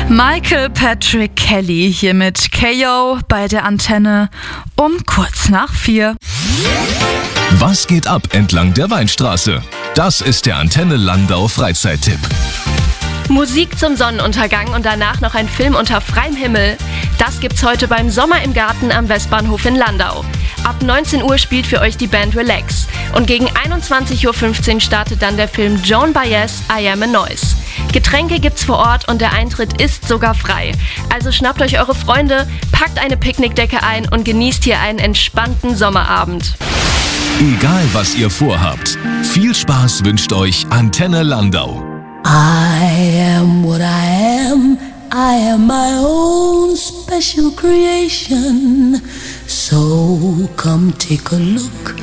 Michael Patrick Kelly hier mit KO bei der Antenne um kurz nach 4. Was geht ab entlang der Weinstraße? Das ist der Antenne Landau Freizeittipp. Musik zum Sonnenuntergang und danach noch ein Film unter freiem Himmel. Das gibt's heute beim Sommer im Garten am Westbahnhof in Landau. Ab 19 Uhr spielt für euch die Band Relax. Und gegen 21.15 Uhr startet dann der Film Joan Baez, I Am a Noise. Getränke gibt's vor Ort und der Eintritt ist sogar frei. Also schnappt euch eure Freunde, packt eine Picknickdecke ein und genießt hier einen entspannten Sommerabend. Egal was ihr vorhabt, viel Spaß wünscht euch Antenne Landau. I am what I am. I am my own special creation. So come take a look.